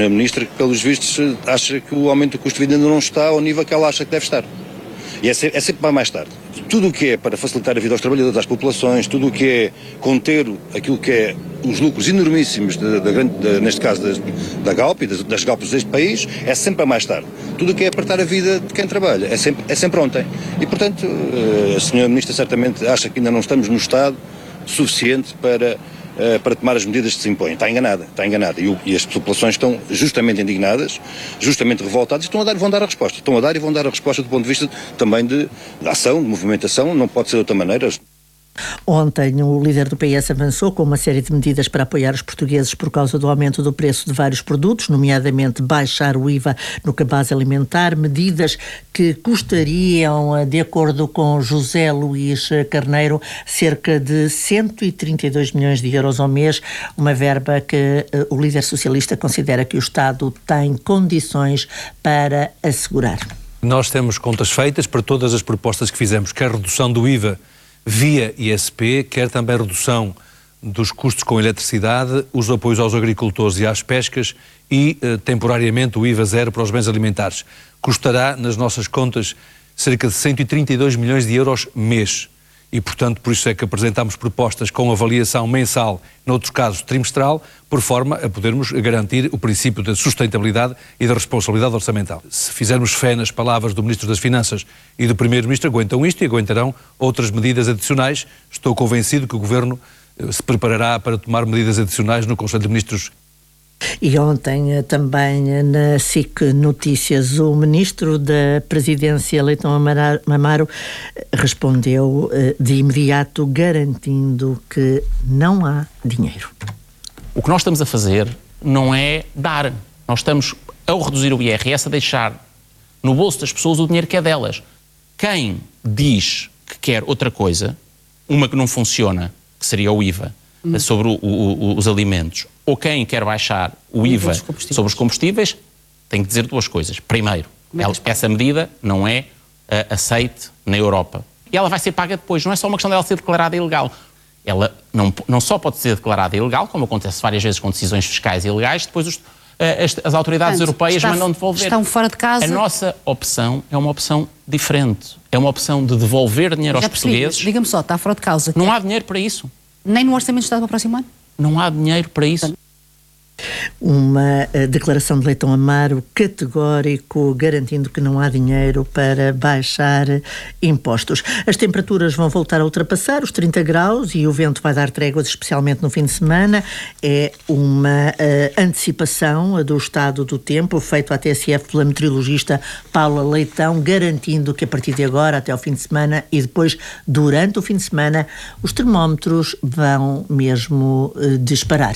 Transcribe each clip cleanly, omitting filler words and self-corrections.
Sra. Ministra, que pelos vistos acha que o aumento do custo de vida ainda não está ao nível que ela acha que deve estar. E é sempre para mais tarde. Tudo o que é para facilitar a vida aos trabalhadores, às populações, tudo o que é conter aquilo que é os lucros enormíssimos, neste caso da Galp e das Galps deste país, é sempre para mais tarde. Tudo o que é apertar a vida de quem trabalha, é sempre ontem. E, portanto, a Sra. Ministra certamente acha que ainda não estamos no estado suficiente para tomar as medidas que se impõem. Está enganada. E as populações estão justamente indignadas, justamente revoltadas, e vão dar a resposta. Estão a dar e vão dar a resposta do ponto de vista também de ação, de movimentação, não pode ser de outra maneira. Ontem o líder do PS avançou com uma série de medidas para apoiar os portugueses por causa do aumento do preço de vários produtos, nomeadamente baixar o IVA no cabaz alimentar, medidas que custariam, de acordo com José Luís Carneiro, cerca de 132 milhões de euros ao mês, uma verba que o líder socialista considera que o Estado tem condições para assegurar. Nós temos contas feitas para todas as propostas que fizemos, quer redução do IVA via ISP, quer também redução dos custos com eletricidade, os apoios aos agricultores e às pescas e, temporariamente, o IVA zero para os bens alimentares. Custará, nas nossas contas, cerca de 132 milhões de euros mês. E, portanto, por isso é que apresentámos propostas com avaliação mensal, noutros casos trimestral, por forma a podermos garantir o princípio da sustentabilidade e da responsabilidade orçamental. Se fizermos fé nas palavras do Ministro das Finanças e do Primeiro-Ministro, aguentam isto e aguentarão outras medidas adicionais. Estou convencido que o Governo se preparará para tomar medidas adicionais no Conselho de Ministros. E ontem também na SIC Notícias o Ministro da Presidência, Leitão Amaro, respondeu de imediato garantindo que não há dinheiro. O que nós estamos a fazer não é dar. Nós estamos, ao reduzir o IRS, a deixar no bolso das pessoas o dinheiro que é delas. Quem diz que quer outra coisa, uma que não funciona, que seria o IVA, sobre os alimentos, ou quem quer baixar o IVA sobre os combustíveis, tem que dizer duas coisas. Primeiro, essa medida não é aceite na Europa. E ela vai ser paga depois. Não é só uma questão dela ser declarada ilegal. Ela não só pode ser declarada ilegal, como acontece várias vezes com decisões fiscais ilegais, depois as autoridades europeias mandam devolver. Estão fora de casa. A nossa opção é uma opção diferente. É uma opção de devolver dinheiro aos portugueses. Diga-me só, está fora de causa. Não há dinheiro para isso. Nem no Orçamento de Estado para o próximo ano? Não há dinheiro para isso. Uma declaração de Leitão Amaro categórico, garantindo que não há dinheiro para baixar impostos. As temperaturas vão voltar a ultrapassar os 30 graus e o vento vai dar tréguas, especialmente no fim de semana. É uma antecipação do estado do tempo, feito à TSF pela meteorologista Paula Leitão, garantindo que a partir de agora, até ao fim de semana e depois durante o fim de semana, os termómetros vão mesmo disparar.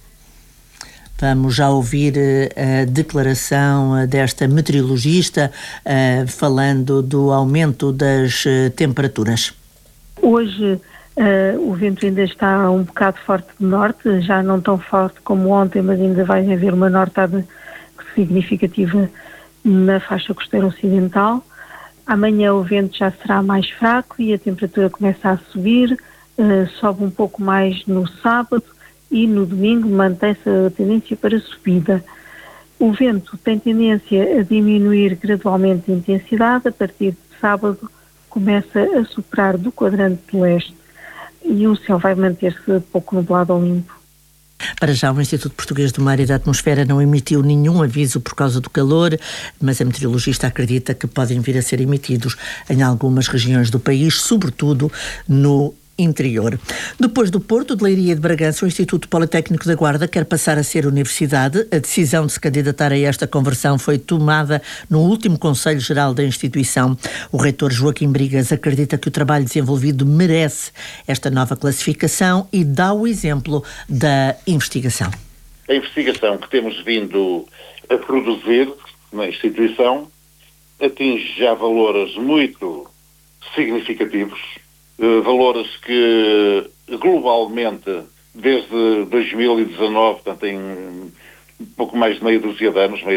Vamos já ouvir a declaração desta meteorologista falando do aumento das temperaturas. Hoje o vento ainda está um bocado forte de norte, já não tão forte como ontem, mas ainda vai haver uma nortada significativa na faixa costeira ocidental. Amanhã o vento já será mais fraco e a temperatura começa a subir, sobe um pouco mais no sábado. E no domingo mantém-se a tendência para subida. O vento tem tendência a diminuir gradualmente a intensidade. A partir de sábado começa a soprar do quadrante leste e o céu vai manter-se pouco nublado ou limpo. Para já, o Instituto Português do Mar e da Atmosfera não emitiu nenhum aviso por causa do calor, mas a meteorologista acredita que podem vir a ser emitidos em algumas regiões do país, sobretudo no interior. Depois do Porto, de Leiria e de Bragança, o Instituto Politécnico da Guarda quer passar a ser universidade. A decisão de se candidatar a esta conversão foi tomada no último Conselho Geral da instituição. O reitor Joaquim Brigas acredita que o trabalho desenvolvido merece esta nova classificação e dá o exemplo da investigação. A investigação que temos vindo a produzir na instituição atinge já valores muito significativos, valores que globalmente desde 2019, portanto em um pouco mais de meia dúzia de anos,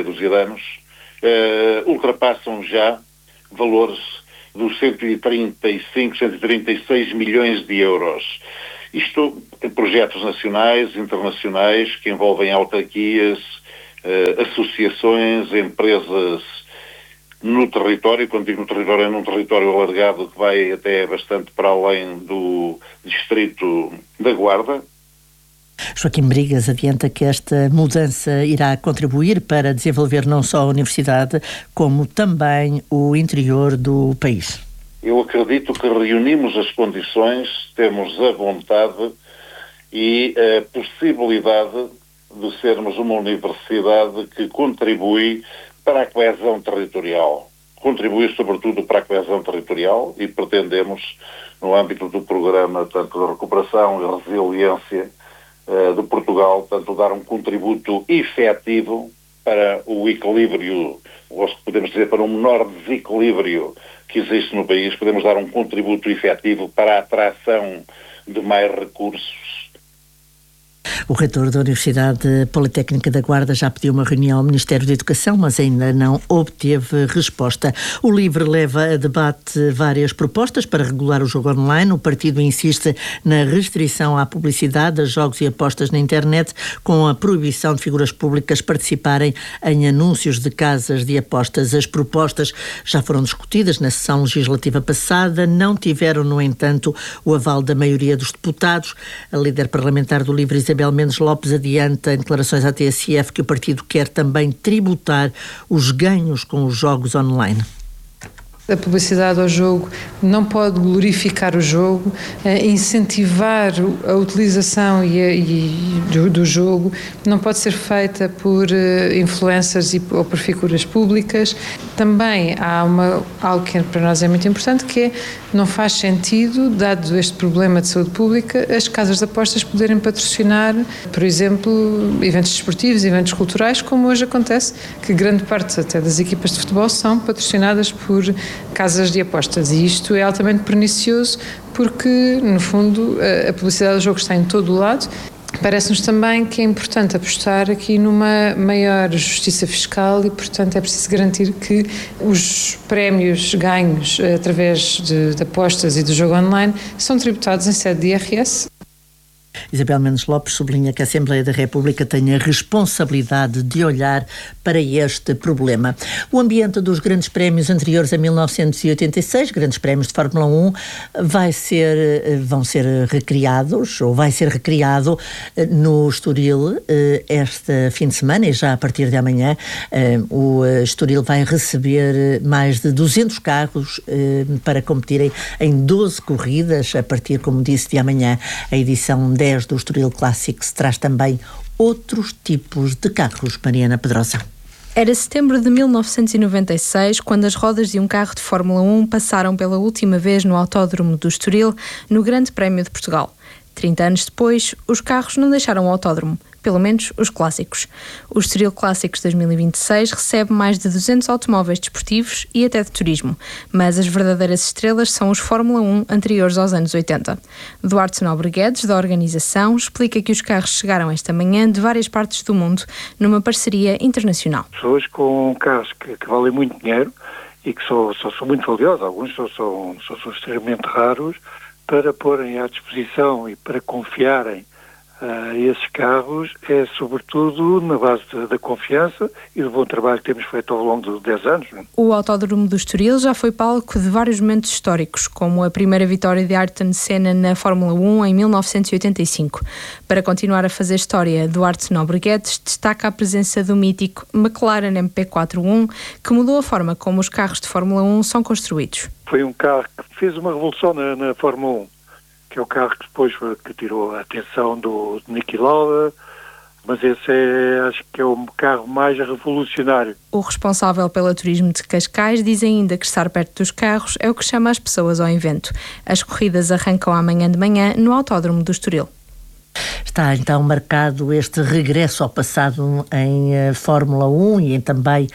ultrapassam já valores dos 135, 136 milhões de euros. Isto em projetos nacionais, internacionais, que envolvem autarquias, associações, empresas no território. Quando digo no território, é num território alargado que vai até bastante para além do distrito da Guarda. Joaquim Brigas adianta que esta mudança irá contribuir para desenvolver não só a universidade, como também o interior do país. Eu acredito que reunimos as condições, temos a vontade e a possibilidade de sermos uma universidade que contribui para a coesão territorial. Contribui sobretudo para a coesão territorial e pretendemos, no âmbito do programa tanto de recuperação e resiliência de Portugal, tanto dar um contributo efetivo para o equilíbrio, ou podemos dizer para um menor desequilíbrio que existe no país, podemos dar um contributo efetivo para a atração de mais recursos. O reitor da Universidade Politécnica da Guarda já pediu uma reunião ao Ministério da Educação, mas ainda não obteve resposta. O LIVRE leva a debate várias propostas para regular o jogo online. O partido insiste na restrição à publicidade, a jogos e apostas na internet, com a proibição de figuras públicas participarem em anúncios de casas de apostas. As propostas já foram discutidas na sessão legislativa passada, não tiveram, no entanto, o aval da maioria dos deputados. A líder parlamentar do LIVRE, Isabel Mendes Lopes, adianta em declarações à TSF que o partido quer também tributar os ganhos com os jogos online. A publicidade ao jogo não pode glorificar o jogo, incentivar a utilização do jogo, não pode ser feita por influencers ou por figuras públicas. Também há algo que para nós é muito importante, que é, não faz sentido, dado este problema de saúde pública, as casas de apostas poderem patrocinar, por exemplo, eventos desportivos, eventos culturais, como hoje acontece, que grande parte até das equipas de futebol são patrocinadas por casas de apostas, e isto é altamente pernicioso porque, no fundo, a publicidade do jogo está em todo o lado. Parece-nos também que é importante apostar aqui numa maior justiça fiscal e, portanto, é preciso garantir que os prémios ganhos através de apostas e do jogo online são tributados em sede de IRS. Isabel Mendes Lopes sublinha que a Assembleia da República tem a responsabilidade de olhar para este problema. O ambiente dos grandes prémios anteriores a 1986, grandes prémios de Fórmula 1, vão ser recriados, ou vai ser recriado no Estoril este fim de semana, e já a partir de amanhã o Estoril vai receber mais de 200 carros para competirem em 12 corridas, a partir, como disse, de amanhã. A edição 10 do Estoril Classics traz também outros tipos de carros. Mariana Pedrosa. Era setembro de 1996, quando as rodas de um carro de Fórmula 1 passaram pela última vez no Autódromo do Estoril, no Grande Prémio de Portugal. 30 anos depois, os carros não deixaram o autódromo, pelo menos os clássicos. O Estoril Classics 2026 recebe mais de 200 automóveis desportivos e até de turismo, mas as verdadeiras estrelas são os Fórmula 1 anteriores aos anos 80. Duarte Nobre Guedes, da organização, explica que os carros chegaram esta manhã de várias partes do mundo, numa parceria internacional. Pessoas com carros que valem muito dinheiro e que são muito valiosos, alguns são extremamente raros, para porem à disposição e para confiarem esses carros, é sobretudo na base da confiança e do bom trabalho que temos feito ao longo de 10 anos. O Autódromo do Estoril já foi palco de vários momentos históricos, como a primeira vitória de Ayrton Senna na Fórmula 1 em 1985. Para continuar a fazer história, Duarte Nobre Guedes destaca a presença do mítico McLaren MP4-1, que mudou a forma como os carros de Fórmula 1 são construídos. Foi um carro que fez uma revolução na Fórmula 1, que é o carro que depois que tirou a atenção do Niki Lauda, mas esse acho que é o carro mais revolucionário. O responsável pelo turismo de Cascais diz ainda que estar perto dos carros é o que chama as pessoas ao evento. As corridas arrancam amanhã de manhã no Autódromo do Estoril. Está então marcado este regresso ao passado em Fórmula 1 e também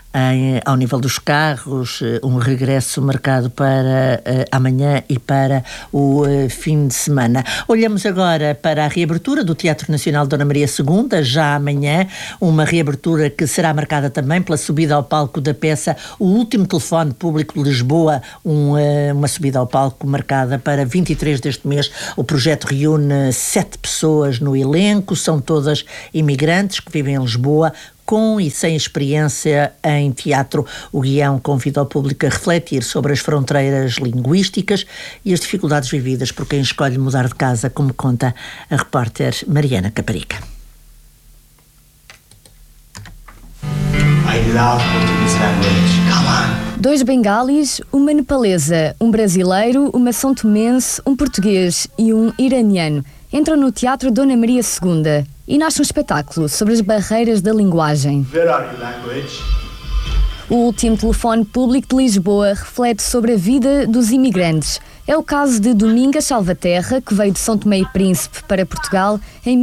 ao nível dos carros, um regresso marcado para amanhã e para o fim de semana. Olhamos agora para a reabertura do Teatro Nacional Dona Maria II, já amanhã, uma reabertura que será marcada também pela subida ao palco da peça O Último Telefone Público de Lisboa, uma subida ao palco marcada para 23 deste mês. O projeto reúne 7 pessoas no elenco, são todas imigrantes que vivem em Lisboa, com e sem experiência em teatro. O guião convida o público a refletir sobre as fronteiras linguísticas e as dificuldades vividas por quem escolhe mudar de casa, como conta a repórter Mariana Caparica. I love Portuguese language. Come on. 2 bengalis, uma nepalesa, um brasileiro, uma são tomense, um português e um iraniano entram no Teatro Dona Maria II e nasce um espetáculo sobre as barreiras da linguagem. Where are you, language? O último telefone público de Lisboa reflete sobre a vida dos imigrantes. É o caso de Domingas Salvaterra, que veio de São Tomé e Príncipe para Portugal em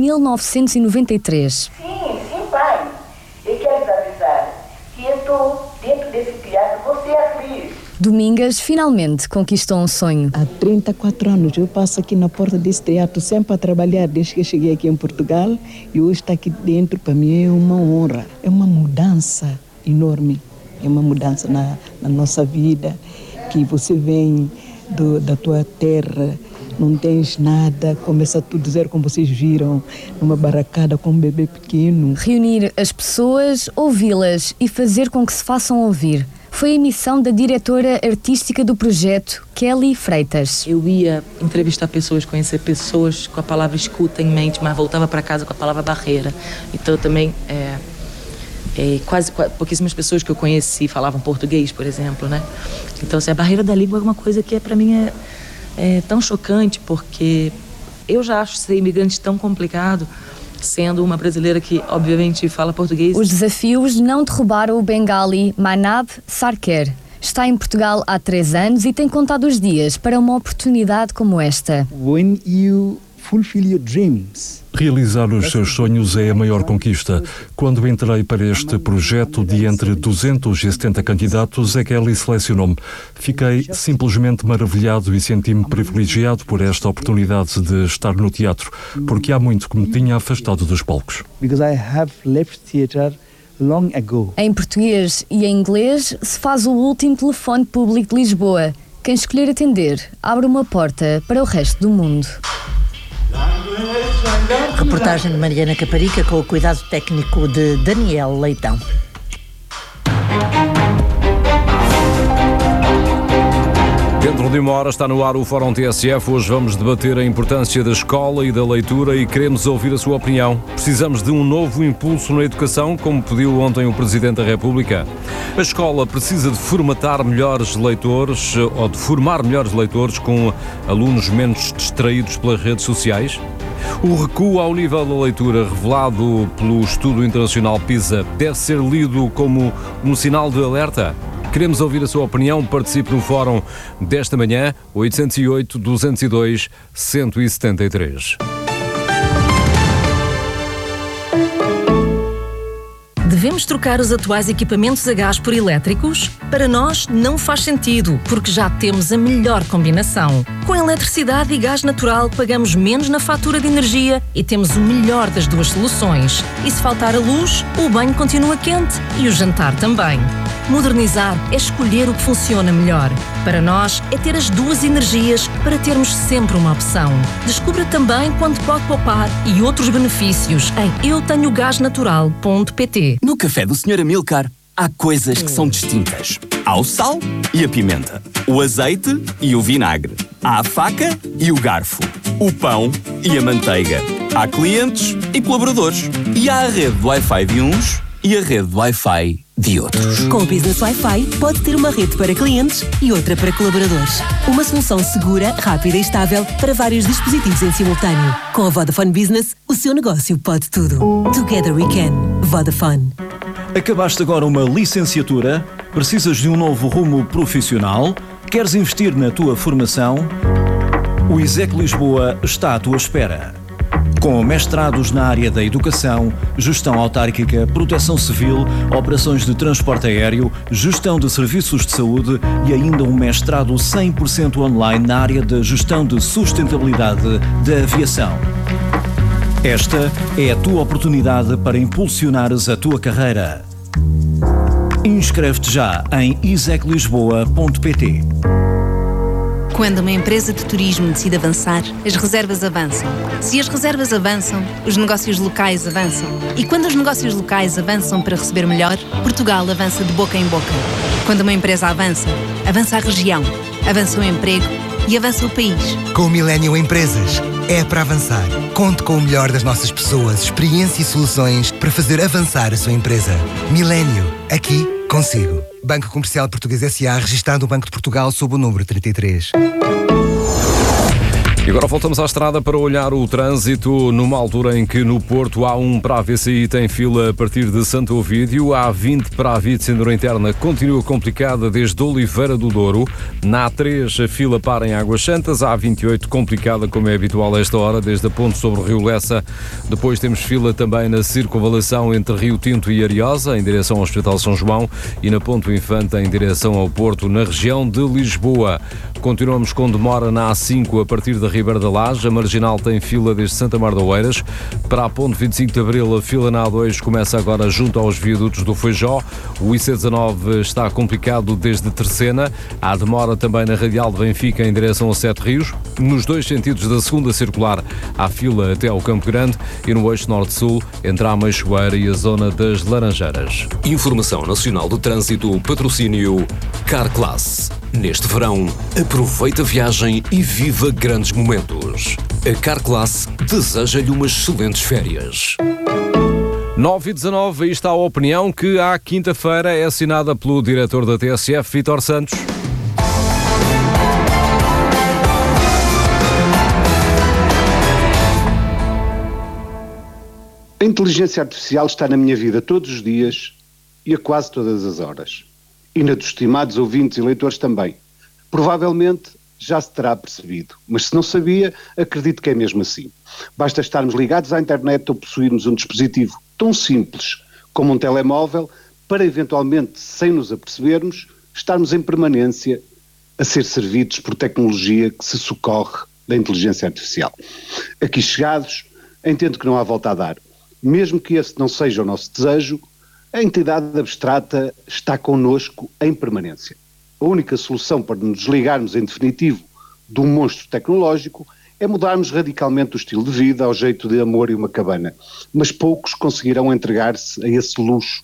1993. Sim, pai. Eu quero avisar que eu estou dentro desse teatro, você é feliz. Domingas finalmente conquistou um sonho. Há 34 anos eu passo aqui na porta desse teatro sempre a trabalhar desde que eu cheguei aqui em Portugal e hoje estar aqui dentro para mim é uma honra. É uma mudança enorme, é uma mudança na nossa vida, que você vem da tua terra, não tens nada, começa tudo zero, como vocês viram, numa barracada com um bebê pequeno. Reunir as pessoas, ouvi-las e fazer com que se façam ouvir foi a missão da diretora artística do projeto, Kelly Freitas. Eu ia entrevistar pessoas, conhecer pessoas com a palavra escuta em mente, mas voltava para casa com a palavra barreira. Então também quase pouquíssimas pessoas que eu conheci falavam português, por exemplo, né? Então assim, a barreira da língua é uma coisa que para mim é tão chocante, porque eu já acho ser imigrante tão complicado, sendo uma brasileira que, obviamente, fala português. Os desafios não derrubaram o bengali Manab Sarker. Está em Portugal há 3 anos e tem contado os dias para uma oportunidade como esta. When you fulfill your dreams. Realizar os seus sonhos é a maior conquista. Quando entrei para este projeto, de entre 270 candidatos, a Kelly selecionou-me. Fiquei simplesmente maravilhado e senti-me privilegiado por esta oportunidade de estar no teatro, porque há muito que me tinha afastado dos palcos. Because I have left theatre long ago. Em português e em inglês se faz o último telefone público de Lisboa. Quem escolher atender abre uma porta para o resto do mundo. Reportagem de Mariana Caparica com o cuidado técnico de Daniel Leitão. Dentro de uma hora está no ar o Fórum TSF. Hoje vamos debater a importância da escola e da leitura e queremos ouvir a sua opinião. Precisamos de um novo impulso na educação, como pediu ontem o Presidente da República. A escola precisa de formatar melhores leitores ou de formar melhores leitores com alunos menos distraídos pelas redes sociais. O recuo ao nível da leitura revelado pelo estudo internacional PISA deve ser lido como um sinal de alerta? Queremos ouvir a sua opinião. Participe no fórum desta manhã, 808-202-173. Devemos trocar os atuais equipamentos a gás por elétricos? Para nós, não faz sentido, porque já temos a melhor combinação. Com eletricidade e gás natural, pagamos menos na fatura de energia e temos o melhor das duas soluções. E se faltar a luz, o banho continua quente e o jantar também. Modernizar é escolher o que funciona melhor. Para nós, é ter as duas energias para termos sempre uma opção. Descubra também quanto pode poupar e outros benefícios em eutenhogásnatural.pt. No café do Sr. Amilcar, há coisas que são distintas. Há o sal e a pimenta, o azeite e o vinagre, há a faca e o garfo, o pão e a manteiga. Há clientes e colaboradores. E há a rede de Wi-Fi de uns e a rede de Wi-Fi de outros. Com o Business Wi-Fi, pode ter uma rede para clientes e outra para colaboradores. Uma solução segura, rápida e estável para vários dispositivos em simultâneo. Com a Vodafone Business, o seu negócio pode tudo. Together we can. Vodafone. Acabaste agora uma licenciatura? Precisas de um novo rumo profissional? Queres investir na tua formação? O ISEC Lisboa está à tua espera. Com mestrados na área da educação, gestão autárquica, proteção civil, operações de transporte aéreo, gestão de serviços de saúde e ainda um mestrado 100% online na área da gestão de sustentabilidade da aviação. Esta é a tua oportunidade para impulsionares a tua carreira. Inscreve-te já em iseclisboa.pt. Quando uma empresa de turismo decide avançar, as reservas avançam. Se as reservas avançam, os negócios locais avançam. E quando os negócios locais avançam para receber melhor, Portugal avança de boca em boca. Quando uma empresa avança, avança a região, avança o emprego e avança o país. Com o Millennium Empresas, é para avançar. Conte com o melhor das nossas pessoas, experiência e soluções para fazer avançar a sua empresa. Millennium, aqui consigo. Banco Comercial Português S.A., registado no Banco de Portugal sob o número 33. E agora voltamos à estrada para olhar o trânsito numa altura em que no Porto há A1 para a VCI tem fila a partir de Santo Ovídio, a A20 para a Via de Cintura Interna continua complicada desde Oliveira do Douro, na A3 a fila para em Águas Santas, a A28 complicada como é habitual a esta hora, desde a ponte sobre o Rio Lessa, depois temos fila também na circunvalação entre Rio Tinto e Ariosa, em direção ao Hospital São João, e na Ponte Infanta em direção ao Porto, na região de Lisboa. Continuamos com demora na A5 a partir da Ribeira da Laje, a Marginal tem fila desde Santa Mar de Oeiras. Para a Ponte 25 de Abril, a fila na A2 começa agora junto aos viadutos do Feijó. O IC19 está complicado desde Terceira. Há demora também na Radial de Benfica em direção a Sete Rios. Nos dois sentidos da segunda circular, há fila até ao Campo Grande e no eixo norte-sul, entre a Meixoeira e a zona das Laranjeiras. Informação Nacional de Trânsito, patrocínio Carclass. Neste verão, aproveita a viagem e viva grandes momentos. A Carclass deseja-lhe umas excelentes férias. 9h19, aí está a opinião que à quinta-feira é assinada pelo diretor da TSF, Vítor Santos. A inteligência artificial está na minha vida todos os dias e a quase todas as horas. E na dos estimados ouvintes e leitores também. Provavelmente já se terá percebido, mas se não sabia, acredito que é mesmo assim. Basta estarmos ligados à internet ou possuirmos um dispositivo tão simples como um telemóvel para eventualmente, sem nos apercebermos, estarmos em permanência a ser servidos por tecnologia que se socorre da inteligência artificial. Aqui chegados, entendo que não há volta a dar. Mesmo que esse não seja o nosso desejo, a entidade abstrata está connosco em permanência. A única solução para nos desligarmos em definitivo de um monstro tecnológico é mudarmos radicalmente o estilo de vida ao jeito de Amor e uma Cabana. Mas poucos conseguirão entregar-se a esse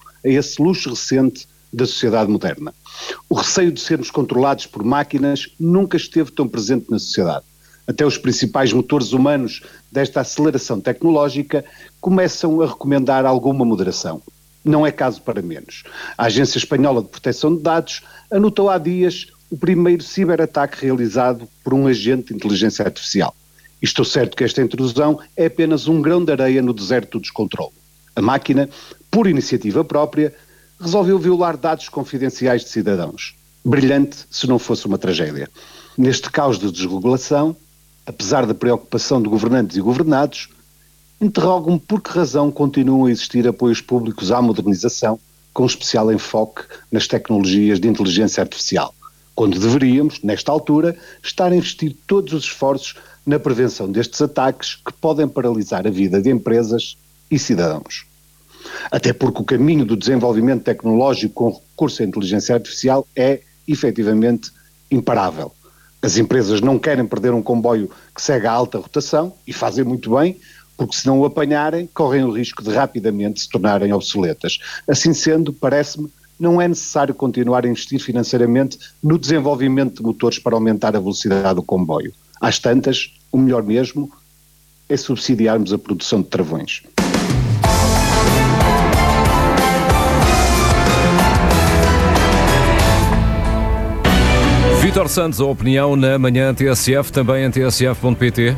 luxo recente da sociedade moderna. O receio de sermos controlados por máquinas nunca esteve tão presente na sociedade. Até os principais motores humanos desta aceleração tecnológica começam a recomendar alguma moderação. Não é caso para menos. A Agência Espanhola de Proteção de Dados anotou há dias o primeiro ciberataque realizado por um agente de inteligência artificial. E estou certo que esta intrusão é apenas um grão de areia no deserto do descontrole. A máquina, por iniciativa própria, resolveu violar dados confidenciais de cidadãos. Brilhante se não fosse uma tragédia. Neste caos de desregulação, apesar da preocupação de governantes e governados, interrogo-me por que razão continuam a existir apoios públicos à modernização, com especial enfoque nas tecnologias de inteligência artificial, quando deveríamos, nesta altura, estar a investir todos os esforços na prevenção destes ataques que podem paralisar a vida de empresas e cidadãos. Até porque o caminho do desenvolvimento tecnológico com recurso à inteligência artificial é, efetivamente, imparável. As empresas não querem perder um comboio que segue a alta rotação, e fazem muito bem, porque se não o apanharem, correm o risco de rapidamente se tornarem obsoletas. Assim sendo, parece-me, não é necessário continuar a investir financeiramente no desenvolvimento de motores para aumentar a velocidade do comboio. Às tantas, o melhor mesmo é subsidiarmos a produção de travões. Vítor Santos, a opinião na manhã TSF, também em tsf.pt.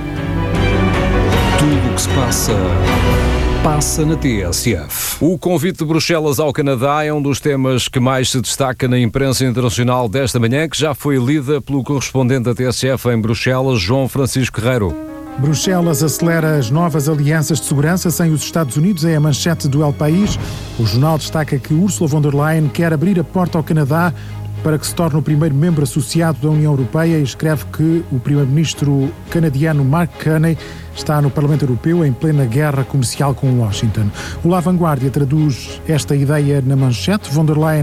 Tudo o que se passa na TSF. O convite de Bruxelas ao Canadá é um dos temas que mais se destaca na imprensa internacional desta manhã, que já foi lida pelo correspondente da TSF em Bruxelas, João Francisco Guerreiro. Bruxelas acelera as novas alianças de segurança sem os Estados Unidos, é a manchete do El País. O jornal destaca que Ursula von der Leyen quer abrir a porta ao Canadá para que se torne o primeiro membro associado da União Europeia e escreve que o primeiro-ministro canadiano Mark Carney está no Parlamento Europeu em plena guerra comercial com Washington. O La Vanguardia traduz esta ideia na manchete. Von der Leyen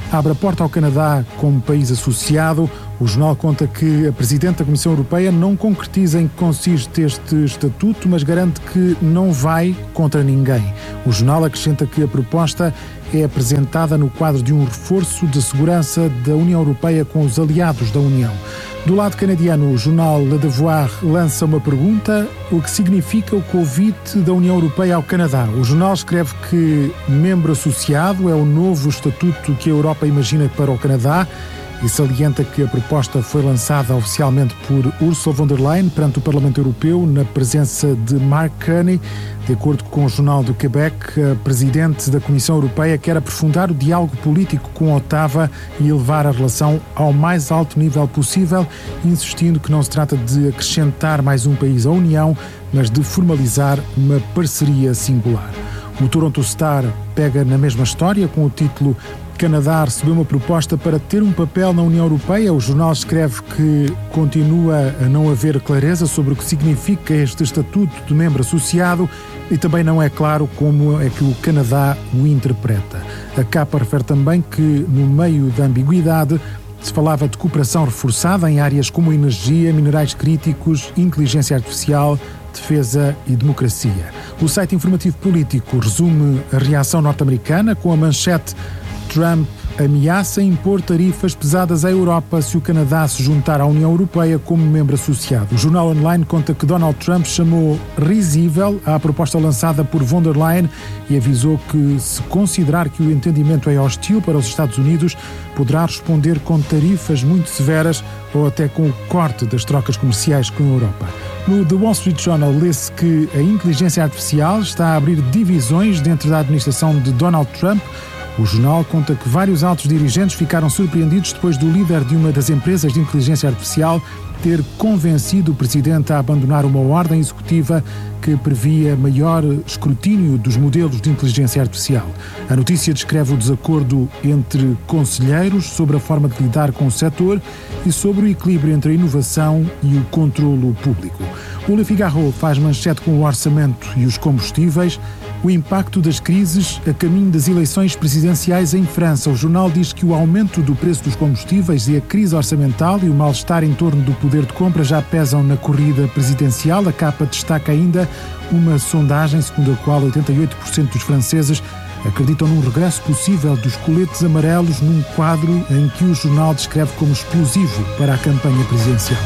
abre a porta ao Canadá como país associado. O jornal conta que a Presidente da Comissão Europeia não concretiza em que consiste este estatuto, mas garante que não vai contra ninguém. O jornal acrescenta que a proposta é apresentada no quadro de um reforço de segurança da União Europeia com os aliados da União. Do lado canadiano, o jornal Le Devoir lança uma pergunta: o que significa o convite da União Europeia ao Canadá? O jornal escreve que membro associado é o novo estatuto que a Europa imagina para o Canadá e salienta que a proposta foi lançada oficialmente por Ursula von der Leyen perante o Parlamento Europeu na presença de Mark Carney. De acordo com o Jornal do Quebec, a Presidente da Comissão Europeia quer aprofundar o diálogo político com Ottawa e elevar a relação ao mais alto nível possível, insistindo que não se trata de acrescentar mais um país à União, mas de formalizar uma parceria singular. O Toronto Star pega na mesma história com o título Canadá recebeu uma proposta para ter um papel na União Europeia. O jornal escreve que continua a não haver clareza sobre o que significa este estatuto de membro associado e também não é claro como é que o Canadá o interpreta. A capa refere também que, no meio da ambiguidade, se falava de cooperação reforçada em áreas como energia, minerais críticos, inteligência artificial, defesa e democracia. O site informativo político resume a reação norte-americana com a manchete: Trump ameaça impor tarifas pesadas à Europa se o Canadá se juntar à União Europeia como membro associado. O jornal online conta que Donald Trump chamou risível a proposta lançada por von der Leyen e avisou que, se considerar que o entendimento é hostil para os Estados Unidos, poderá responder com tarifas muito severas ou até com o corte das trocas comerciais com a Europa. No The Wall Street Journal lê-se que a inteligência artificial está a abrir divisões dentro da administração de Donald Trump. O jornal conta que vários altos dirigentes ficaram surpreendidos depois do líder de uma das empresas de inteligência artificial ter convencido o presidente a abandonar uma ordem executiva que previa maior escrutínio dos modelos de inteligência artificial. A notícia descreve o desacordo entre conselheiros sobre a forma de lidar com o setor e sobre o equilíbrio entre a inovação e o controlo público. O Le Figaro faz manchete com o orçamento e os combustíveis. O impacto das crises a caminho das eleições presidenciais em França. O jornal diz que o aumento do preço dos combustíveis e a crise orçamental e o mal-estar em torno do poder de compra já pesam na corrida presidencial. A capa destaca ainda uma sondagem segundo a qual 88% dos franceses acreditam num regresso possível dos coletes amarelos, num quadro em que o jornal descreve como explosivo para a campanha presidencial.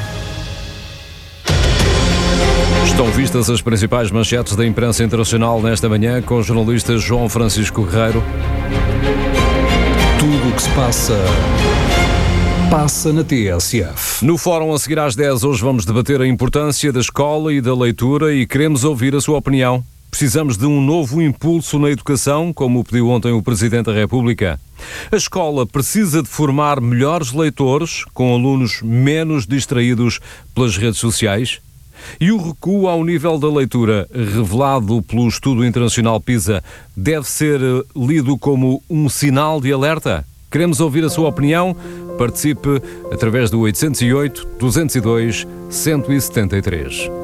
Estão vistas as principais manchetes da imprensa internacional nesta manhã com o jornalista João Francisco Guerreiro. Tudo o que se passa na TSF. No fórum a seguir às 10, hoje vamos debater a importância da escola e da leitura e queremos ouvir a sua opinião. Precisamos de um novo impulso na educação, como pediu ontem o Presidente da República. A escola precisa de formar melhores leitores, com alunos menos distraídos pelas redes sociais. E o recuo ao nível da leitura, revelado pelo estudo internacional PISA, deve ser lido como um sinal de alerta? Queremos ouvir a sua opinião? Participe através do 808 202 173.